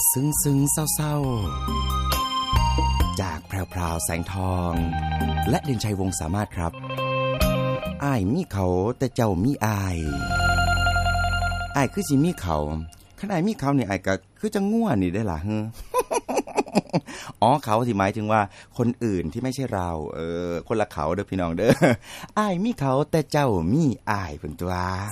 ซึ้งๆเศร้าๆจากแพรวๆแสงทองและเด่นชัยวงศ์สามารถครับอ้ายมีเขาแต่เจ้ามีอ้ายคือสิมีเขาคันอ้ายมีเขานี่อ้ายก็คือจังงัวนี่ได้ล่ะฮึ อ๋อเขาที่หมายถึงว่าคนอื่นที่ไม่ใช่เราคนละเขาเด้อพี่น้องเด้ออ้ายมีเขาแต่เจ้ามีอ้ายเพิ่นตั่ว